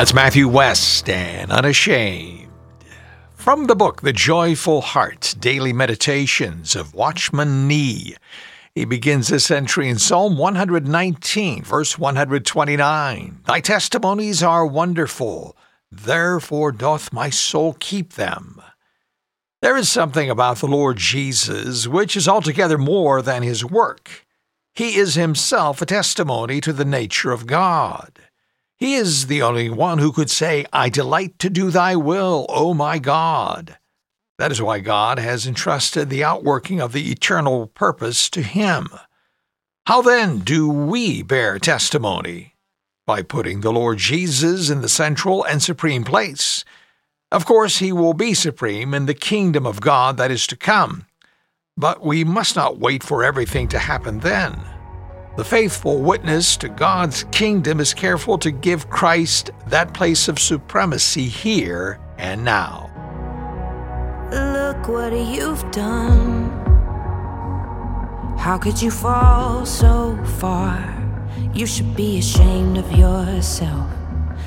That's Matthew West and Unashamed. From the book, The Joyful Heart, Daily Meditations of Watchman Nee. He begins this entry in Psalm 119, verse 129. Thy testimonies are wonderful, therefore doth my soul keep them. There is something about the Lord Jesus which is altogether more than his work. He is himself a testimony to the nature of God. He is the only one who could say, I delight to do thy will, O my God. That is why God has entrusted the outworking of the eternal purpose to him. How then do we bear testimony? By putting the Lord Jesus in the central and supreme place. Of course, he will be supreme in the kingdom of God that is to come. But we must not wait for everything to happen then. The faithful witness to God's kingdom is careful to give Christ that place of supremacy here and now. Look what you've done. How could you fall so far? You should be ashamed of yourself.